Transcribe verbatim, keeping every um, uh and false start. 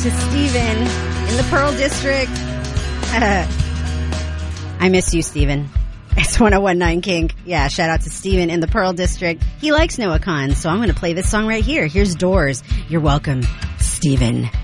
to Steven in the Pearl District. I miss you, Steven. It's one oh one point nine Kink. Yeah, shout out to Steven in the Pearl District. He likes Noah Kahan, so I'm going to play this song right here. Here's Doors. You're welcome, Steven.